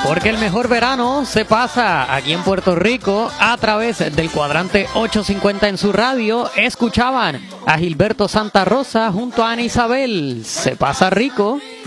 Porque el mejor verano se pasa aquí en Puerto Rico a través del cuadrante 850 en su radio. Escuchaban a Gilberto Santa Rosa junto a Ana Isabel. Se pasa rico.